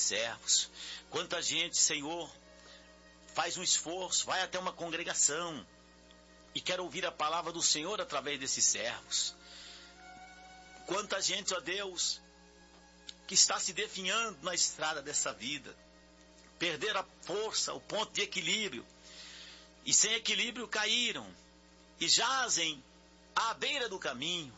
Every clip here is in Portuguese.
servos. Quanta gente, Senhor, faz um esforço, vai até uma congregação e quer ouvir a palavra do Senhor através desses servos. Quanta gente, ó Deus, que está se definhando na estrada dessa vida, perderam a força, o ponto de equilíbrio, e sem equilíbrio caíram, e jazem à beira do caminho.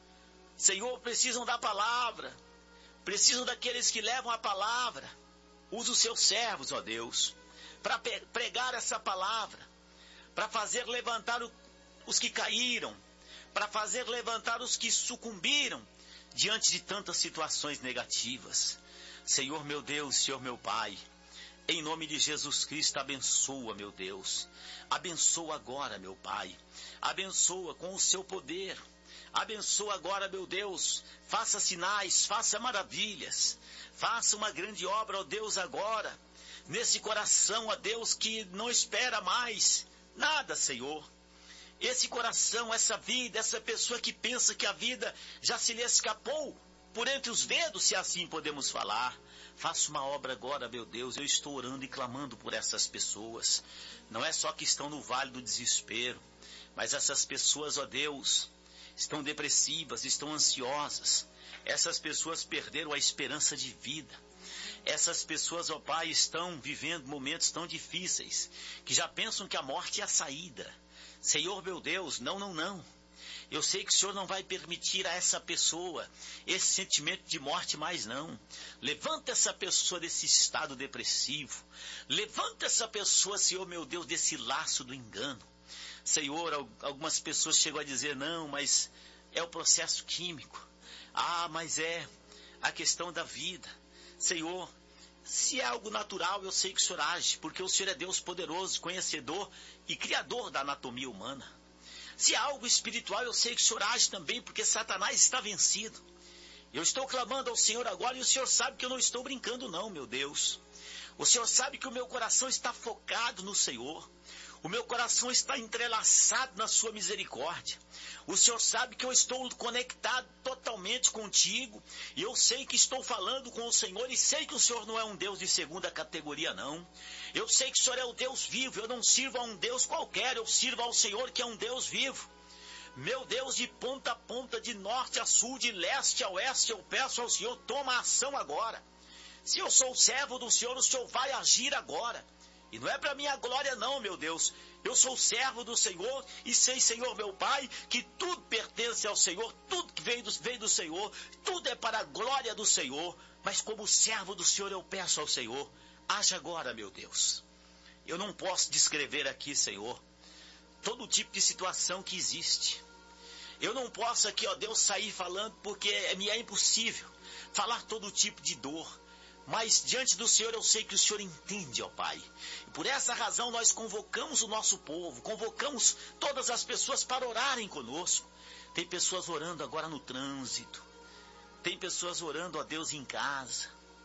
Senhor, precisam da palavra, precisam daqueles que levam a palavra. Usa os seus servos, ó Deus, para pregar essa palavra, para fazer levantar os que caíram, para fazer levantar os que sucumbiram diante de tantas situações negativas. Senhor meu Deus, Senhor meu Pai, em nome de Jesus Cristo, abençoa, meu Deus. Abençoa agora, meu Pai. Abençoa com o seu poder. Abençoa agora, meu Deus. Faça sinais, faça maravilhas. Faça uma grande obra, ó Deus, agora. Nesse coração, ó Deus, que não espera mais nada, Senhor. Esse coração, essa vida, essa pessoa que pensa que a vida já se lhe escapou por entre os dedos, se assim podemos falar. Faça uma obra agora, meu Deus. Eu estou orando e clamando por essas pessoas. Não é só que estão no vale do desespero, mas essas pessoas, ó Deus, estão depressivas, estão ansiosas. Essas pessoas perderam a esperança de vida. Essas pessoas, ó Pai, estão vivendo momentos tão difíceis, que já pensam que a morte é a saída. Senhor, meu Deus, não. Eu sei que o Senhor não vai permitir a essa pessoa esse sentimento de morte mais não. Levanta essa pessoa desse estado depressivo. Levanta essa pessoa, Senhor, meu Deus, desse laço do engano. Senhor, algumas pessoas chegam a dizer, não, mas é o processo químico. Ah, mas é a questão da vida. Senhor, se é algo natural, eu sei que o Senhor age, porque o Senhor é Deus poderoso, conhecedor e criador da anatomia humana. Se é algo espiritual, eu sei que o Senhor age também, porque Satanás está vencido. Eu estou clamando ao Senhor agora, e o Senhor sabe que eu não estou brincando não, meu Deus. O Senhor sabe que o meu coração está focado no Senhor. O meu coração está entrelaçado na sua misericórdia. O Senhor sabe que eu estou conectado totalmente contigo. E eu sei que estou falando com o Senhor e sei que o Senhor não é um Deus de segunda categoria, não. Eu sei que o Senhor é o Deus vivo. Eu não sirvo a um Deus qualquer. Eu sirvo ao Senhor que é um Deus vivo. Meu Deus, de ponta a ponta, de norte a sul, de leste a oeste, eu peço ao Senhor, toma ação agora. Se eu sou servo do Senhor, o Senhor vai agir agora. E não é para minha glória não, meu Deus. Eu sou servo do Senhor e sei, Senhor, meu Pai, que tudo pertence ao Senhor, tudo que vem do Senhor, tudo é para a glória do Senhor. Mas como servo do Senhor, eu peço ao Senhor, haja agora, meu Deus. Eu não posso descrever aqui, Senhor, todo tipo de situação que existe. Eu não posso aqui, ó Deus, sair falando porque me é impossível falar todo tipo de dor. Mas diante do Senhor eu sei que o Senhor entende, ó Pai. E por essa razão nós convocamos o nosso povo, convocamos todas as pessoas para orarem conosco. Tem pessoas orando agora no trânsito. Tem pessoas orando, ó Deus, em casa.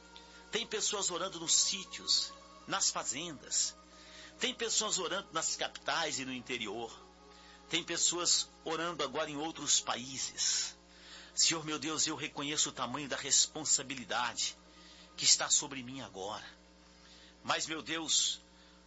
Tem pessoas orando nos sítios, nas fazendas. Tem pessoas orando nas capitais e no interior. Tem pessoas orando agora em outros países. Senhor meu Deus, eu reconheço o tamanho da responsabilidade que está sobre mim agora. Mas, meu Deus,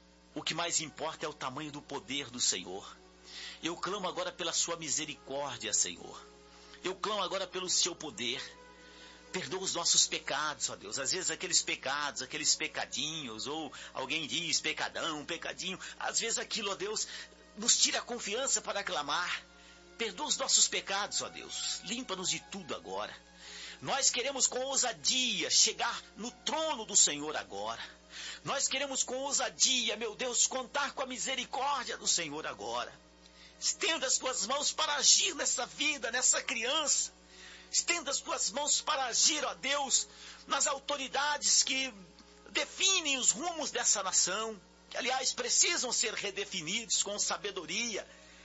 o que mais importa é o tamanho do poder do Senhor. Eu clamo agora pela sua misericórdia, Senhor. Eu clamo agora pelo seu poder. Perdoa os nossos pecados, ó Deus. Às vezes aqueles pecados, aqueles pecadinhos, ou alguém diz pecadão, pecadinho. Às vezes aquilo, ó Deus, nos tira a confiança para clamar. Perdoa os nossos pecados, ó Deus. Limpa-nos de tudo agora. Nós queremos com ousadia chegar no trono do Senhor agora. Nós queremos com ousadia, meu Deus, contar com a misericórdia do Senhor agora. Estenda as tuas mãos para agir nessa vida, nessa criança. Estenda as tuas mãos para agir, ó Deus, nas autoridades que definem os rumos dessa nação, que aliás precisam ser redefinidos com sabedoria.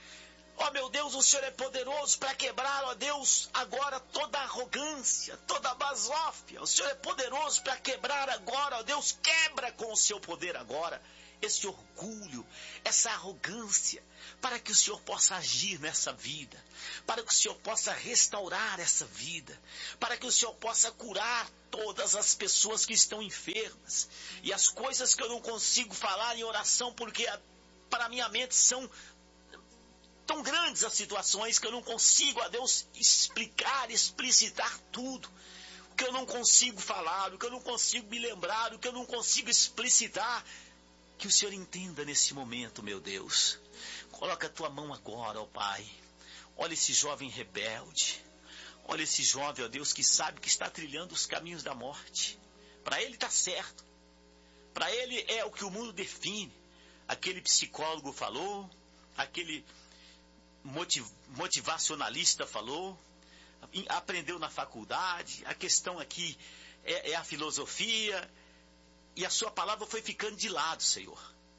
Ó meu Deus, o Senhor é poderoso para quebrar, ó Deus, agora toda arrogância, toda basófia. O Senhor é poderoso para quebrar agora, ó Deus, quebra com o seu poder agora esse orgulho, essa arrogância, para que o Senhor possa agir nessa vida, para que o Senhor possa restaurar essa vida, para que o Senhor possa curar todas as pessoas que estão enfermas. E as coisas que eu não consigo falar em oração, porque para minha mente são tão grandes as situações que eu não consigo a Deus explicar, explicitar tudo. O que eu não consigo falar, o que eu não consigo me lembrar, o que eu não consigo explicitar. Que o Senhor entenda nesse momento, meu Deus. Coloca a tua mão agora, ó Pai. Olha esse jovem rebelde. Olha esse jovem, ó Deus, que sabe que está trilhando os caminhos da morte. Para ele está certo. Para ele é o que o mundo define. Aquele psicólogo falou, aquele motivacionalista falou, aprendeu na faculdade, a questão aqui é a filosofia, e a sua palavra foi ficando de lado, Senhor.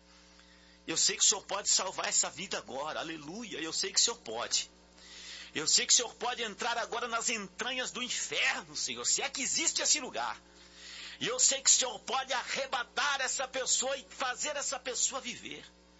Eu sei que o Senhor pode salvar essa vida agora, aleluia, eu sei que o Senhor pode. Eu sei que o Senhor pode entrar agora nas entranhas do inferno, Senhor, se é que existe esse lugar. E eu sei que o Senhor pode arrebatar essa pessoa e fazer essa pessoa viver.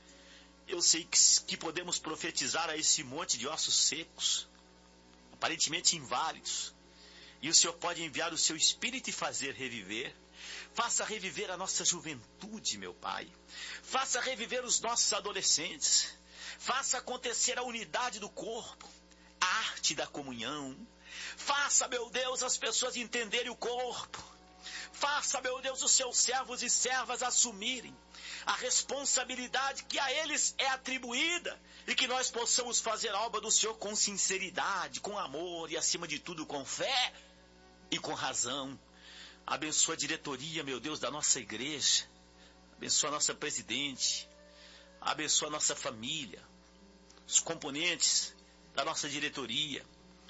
Eu sei que podemos profetizar a esse monte de ossos secos, aparentemente inválidos. E o Senhor pode enviar o seu Espírito e fazer reviver. Faça reviver a nossa juventude, meu Pai. Faça reviver os nossos adolescentes. Faça acontecer a unidade do corpo, a arte da comunhão. Faça, meu Deus, as pessoas entenderem o corpo. Faça, meu Deus, os seus servos e servas assumirem a responsabilidade que a eles é atribuída e que nós possamos fazer a obra do Senhor com sinceridade, com amor e, acima de tudo, com fé e com razão. Abençoa a diretoria, meu Deus, da nossa igreja. Abençoa a nossa presidente. Abençoa a nossa família. Os componentes da nossa diretoria.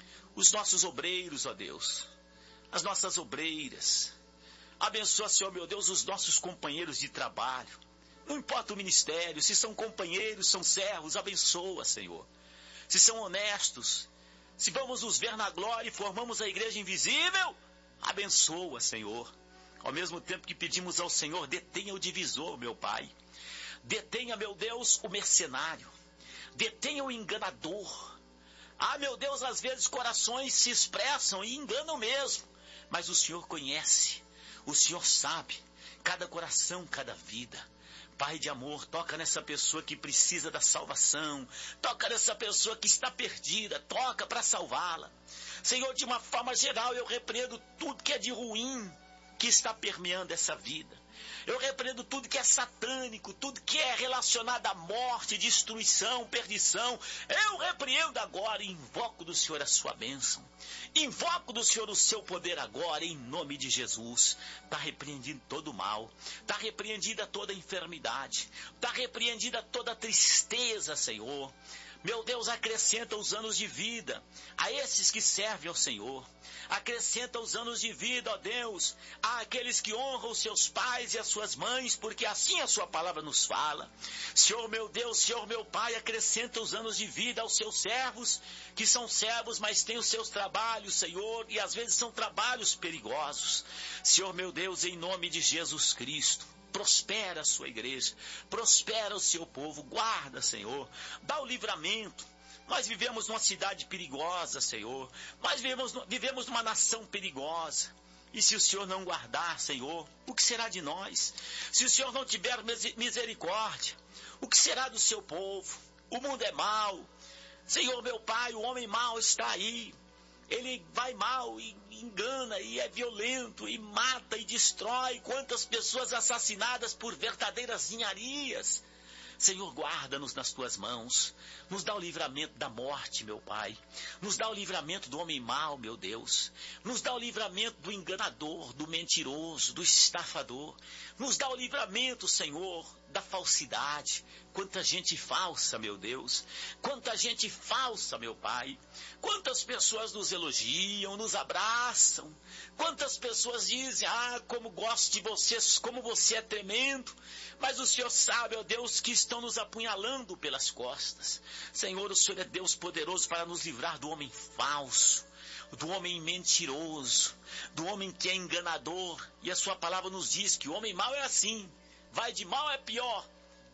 Os nossos obreiros, ó Deus. As nossas obreiras. Abençoa, Senhor, meu Deus, os nossos companheiros de trabalho. Não importa o ministério, se são companheiros, são servos, abençoa, Senhor. Se são honestos, se vamos nos ver na glória e formamos a igreja invisível, abençoa, Senhor. Ao mesmo tempo que pedimos ao Senhor, detenha o divisor, meu Pai. Detenha, meu Deus, o mercenário. Detenha o enganador. Ah, meu Deus, às vezes corações se expressam e enganam mesmo. Mas o Senhor conhece, o Senhor sabe, cada coração, cada vida. Pai de amor, toca nessa pessoa que precisa da salvação. Toca nessa pessoa que está perdida. Toca para salvá-la. Senhor, de uma forma geral, eu repreendo tudo que é de ruim que está permeando essa vida. Eu repreendo tudo que é satânico, tudo que é relacionado à morte, destruição, perdição. Eu repreendo agora e invoco do Senhor a sua bênção. Invoco do Senhor o seu poder agora, em nome de Jesus. Está repreendido todo o mal. Está repreendida toda a enfermidade. Está repreendida toda a tristeza, Senhor. Meu Deus, acrescenta os anos de vida a esses que servem ao Senhor. Acrescenta os anos de vida, ó Deus, àqueles que honram os seus pais e as suas mães, porque assim a sua palavra nos fala. Senhor meu Deus, Senhor meu Pai, acrescenta os anos de vida aos seus servos, que são servos, mas têm os seus trabalhos, Senhor, e às vezes são trabalhos perigosos. Senhor meu Deus, em nome de Jesus Cristo, prospera a sua igreja, prospera o seu povo, guarda, Senhor, dá o livramento. Nós vivemos numa cidade perigosa, Senhor, nós vivemos numa nação perigosa, e se o Senhor não guardar, Senhor, o que será de nós? Se o Senhor não tiver misericórdia, o que será do seu povo? O mundo é mau, Senhor meu Pai, o homem mau está aí. Ele vai mal e engana e é violento e mata e destrói. Quantas pessoas assassinadas por verdadeiras ninharias. Senhor, guarda-nos nas tuas mãos. Nos dá o livramento da morte, meu Pai. Nos dá o livramento do homem mau, meu Deus. Nos dá o livramento do enganador, do mentiroso, do estafador. Nos dá o livramento, Senhor, da falsidade. Quanta gente falsa, meu Deus. Quanta gente falsa, meu Pai. Quantas pessoas nos elogiam, nos abraçam. Quantas pessoas dizem, como gosto de vocês, como você é tremendo. Mas o Senhor sabe, ó Deus, que estão nos apunhalando pelas costas. Senhor, o Senhor é Deus poderoso para nos livrar do homem falso, do homem mentiroso, do homem que é enganador. E a sua palavra nos diz que o homem mau é assim, vai de mal a pior,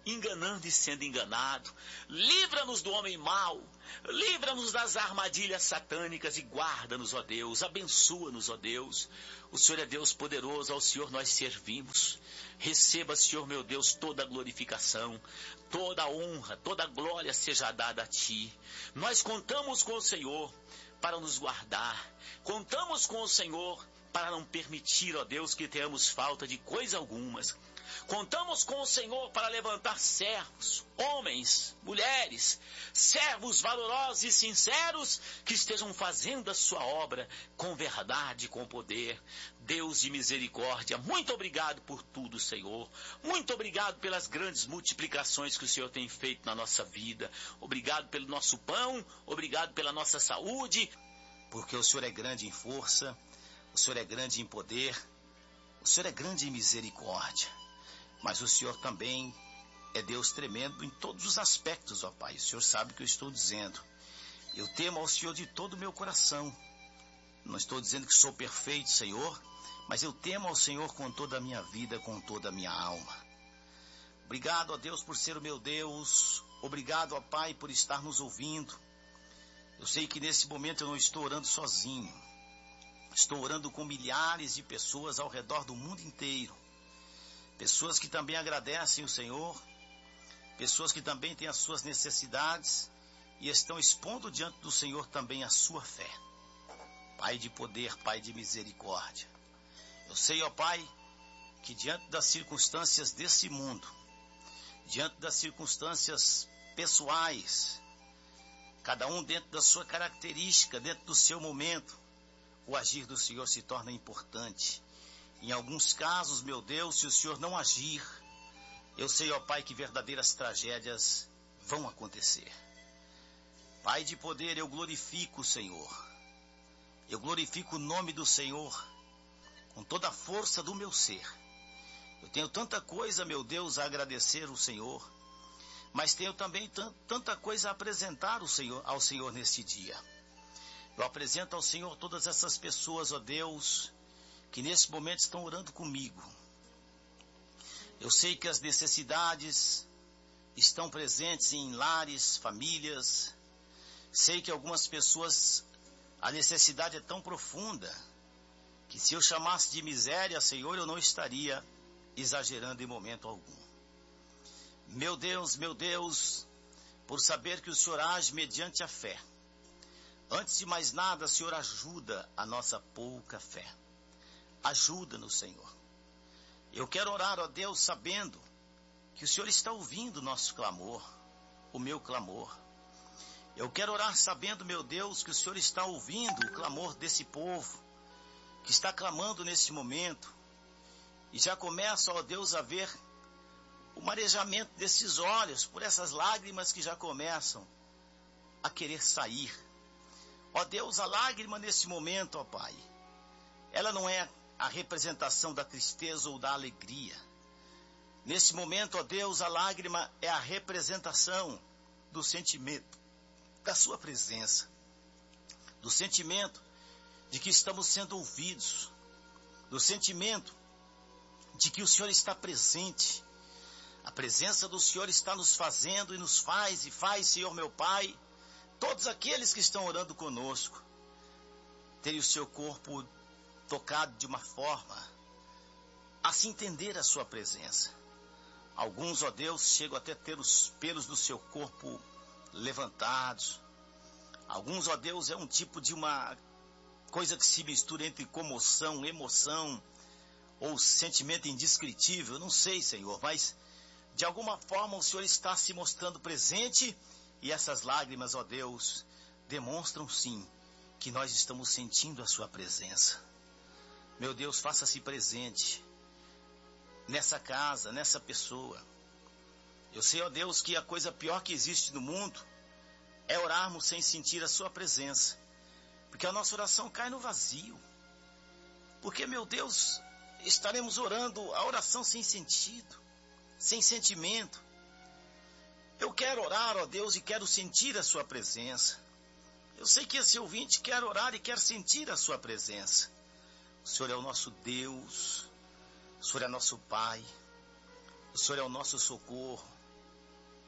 enganando e sendo enganado. Livra-nos do homem mau, livra-nos das armadilhas satânicas e guarda-nos, ó Deus, abençoa-nos, ó Deus. O Senhor é Deus poderoso, ao Senhor nós servimos. Receba, Senhor meu Deus, toda a glorificação, toda a honra, toda a glória seja dada a Ti. Nós contamos com o Senhor para nos guardar, contamos com o Senhor para não permitir, ó Deus, que tenhamos falta de coisa algumas. Contamos com o Senhor para levantar servos, homens, mulheres, servos valorosos e sinceros que estejam fazendo a sua obra com verdade, com poder. Deus de misericórdia, muito obrigado por tudo, Senhor. Muito obrigado pelas grandes multiplicações que o Senhor tem feito na nossa vida. Obrigado pelo nosso pão, obrigado pela nossa saúde, porque o Senhor é grande em força, o Senhor é grande em poder, o Senhor é grande em misericórdia. Mas o Senhor também é Deus tremendo em todos os aspectos, ó Pai. O Senhor sabe o que eu estou dizendo. Eu temo ao Senhor de todo o meu coração. Não estou dizendo que sou perfeito, Senhor, mas eu temo ao Senhor com toda a minha vida, com toda a minha alma. Obrigado, ó Deus, por ser o meu Deus. Obrigado, ó Pai, por estar nos ouvindo. Eu sei que nesse momento eu não estou orando sozinho. Estou orando com milhares de pessoas ao redor do mundo inteiro. Pessoas que também agradecem o Senhor, pessoas que também têm as suas necessidades e estão expondo diante do Senhor também a sua fé. Pai de poder, Pai de misericórdia. Eu sei, ó Pai, que diante das circunstâncias desse mundo, diante das circunstâncias pessoais, cada um dentro da sua característica, dentro do seu momento, o agir do Senhor se torna importante. Em alguns casos, meu Deus, se o Senhor não agir, eu sei, ó Pai, que verdadeiras tragédias vão acontecer. Pai de poder, eu glorifico o Senhor. Eu glorifico o nome do Senhor com toda a força do meu ser. Eu tenho tanta coisa, meu Deus, a agradecer ao Senhor, mas tenho também tanta coisa a apresentar ao Senhor neste dia. Eu apresento ao Senhor todas essas pessoas, ó Deus, que nesse momento estão orando comigo. Eu sei que as necessidades estão presentes em lares, famílias. Sei que algumas pessoas, a necessidade é tão profunda, que se eu chamasse de miséria, Senhor, eu não estaria exagerando em momento algum. Meu Deus, por saber que o Senhor age mediante a fé. Antes de mais nada, Senhor, ajuda a nossa pouca fé. Ajuda-nos, Senhor. Eu quero orar, ó Deus, sabendo que o Senhor está ouvindo o nosso clamor, o meu clamor. Eu quero orar sabendo, meu Deus, que o Senhor está ouvindo o clamor desse povo, que está clamando nesse momento. E já começa, ó Deus, a ver o marejamento desses olhos, por essas lágrimas que já começam a querer sair. Ó Deus, a lágrima nesse momento, ó Pai, ela não é a representação da tristeza ou da alegria. Nesse momento, ó Deus, a lágrima é a representação do sentimento da sua presença, do sentimento de que estamos sendo ouvidos, do sentimento de que o Senhor está presente. A presença do Senhor está nos fazendo e nos faz, Senhor meu Pai, todos aqueles que estão orando conosco, terem o seu corpo tocado de uma forma a se entender a sua presença. Alguns, ó Deus, chegam até ter os pelos do seu corpo levantados. Alguns, ó Deus, é um tipo de uma coisa que se mistura entre comoção, emoção ou sentimento indescritível. Eu não sei, Senhor, mas de alguma forma o Senhor está se mostrando presente e essas lágrimas, ó Deus, demonstram sim que nós estamos sentindo a sua presença. Meu Deus, faça-se presente nessa casa, nessa pessoa. Eu sei, ó Deus, que a coisa pior que existe no mundo é orarmos sem sentir a sua presença, porque a nossa oração cai no vazio. Porque, meu Deus, estaremos orando a oração sem sentido, sem sentimento. Eu quero orar, ó Deus, e quero sentir a sua presença. Eu sei que esse ouvinte quer orar e quer sentir a sua presença. O Senhor é o nosso Deus, o Senhor é nosso Pai, o Senhor é o nosso socorro,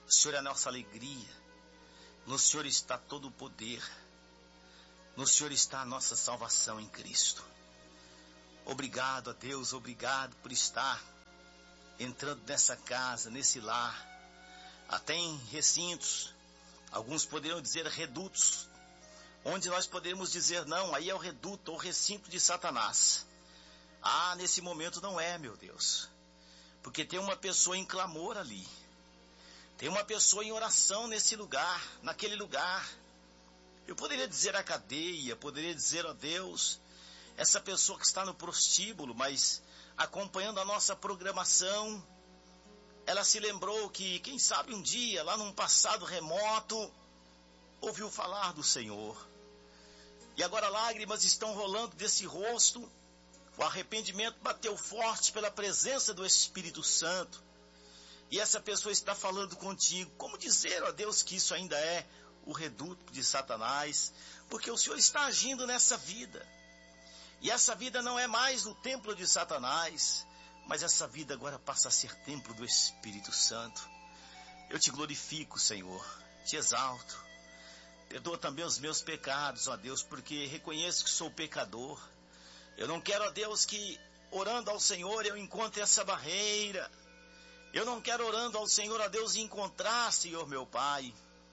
O Senhor é a nossa alegria. No Senhor está todo o poder. No Senhor está a nossa salvação em Cristo. Obrigado a Deus, obrigado por estar entrando nessa casa, nesse lar. Até em recintos, alguns poderiam dizer redutos, onde nós podemos dizer, não, aí é o reduto ou recinto de Satanás. Ah, nesse momento não é, meu Deus. Porque tem uma pessoa em clamor ali. Tem uma pessoa em oração nesse lugar, naquele lugar. Eu poderia dizer a cadeia, poderia dizer, ó Deus, essa pessoa que está no prostíbulo, mas acompanhando a nossa programação, ela se lembrou que, quem sabe um dia, lá num passado remoto, ouviu falar do Senhor. E agora lágrimas estão rolando desse rosto. O arrependimento bateu forte pela presença do Espírito Santo. E essa pessoa está falando contigo. Como dizer, ó Deus, que isso ainda é o reduto de Satanás? Porque o Senhor está agindo nessa vida. E essa vida não é mais o templo de Satanás, mas essa vida agora passa a ser templo do Espírito Santo. Eu te glorifico, Senhor, te exalto. Perdoa também os meus pecados, ó Deus, porque reconheço que sou pecador. Eu não quero, ó Deus, que orando ao Senhor eu encontre essa barreira. Eu não quero orando ao Senhor, ó Deus, encontrar, Senhor meu Pai,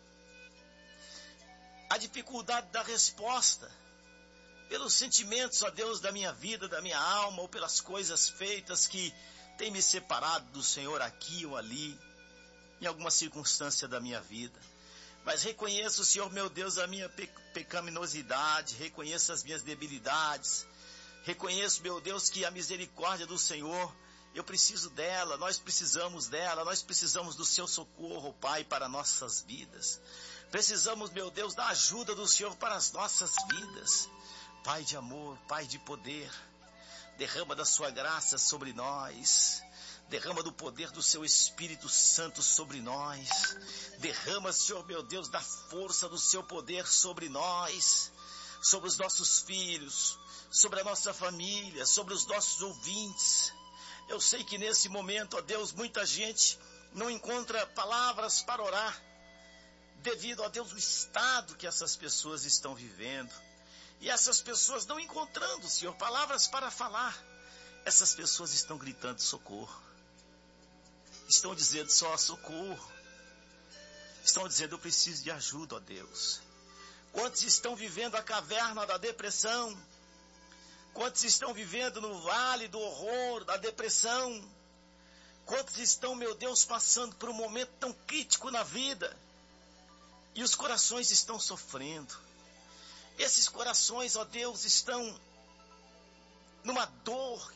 a dificuldade da resposta, pelos sentimentos, ó Deus, da minha vida, da minha alma, ou pelas coisas feitas que têm me separado do Senhor aqui ou ali, em alguma circunstância da minha vida. Mas reconheço, Senhor meu Deus, a minha pecaminosidade, reconheço as minhas debilidades, reconheço, meu Deus, que a misericórdia do Senhor, eu preciso dela, nós precisamos dela, nós precisamos do seu socorro, Pai, para nossas vidas. Precisamos, meu Deus, da ajuda do Senhor para as nossas vidas. Pai de amor, Pai de poder, derrama da sua graça sobre nós, derrama do poder do seu Espírito Santo sobre nós, derrama, Senhor meu Deus, da força do seu poder sobre nós, sobre os nossos filhos, sobre a nossa família, sobre os nossos ouvintes. Eu sei que nesse momento, ó Deus, muita gente não encontra palavras para orar, devido, ó Deus, ao estado que essas pessoas estão vivendo. E essas pessoas não encontrando, Senhor, palavras para falar, essas pessoas estão gritando socorro. Estão dizendo só socorro. Estão dizendo eu preciso de ajuda, ó Deus. Quantos estão vivendo a caverna da depressão? Quantos estão vivendo no vale do horror, da depressão? Quantos estão, meu Deus, passando por um momento tão crítico na vida? E os corações estão sofrendo. Esses corações, ó Deus, estão numa dor.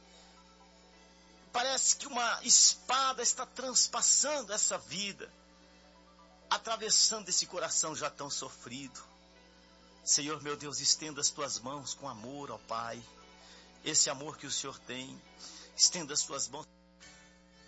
Parece que uma espada está transpassando essa vida, atravessando esse coração já tão sofrido. Senhor, meu Deus, estenda as tuas mãos com amor, ó Pai. Esse amor que o Senhor tem, estenda as tuas mãos.